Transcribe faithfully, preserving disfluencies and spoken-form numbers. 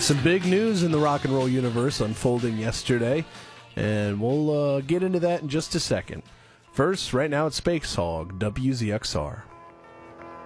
Some big news in the rock and roll universe unfolding yesterday, and we'll uh, get into that in just a second. First, right now it's Space Hog, W Z X R.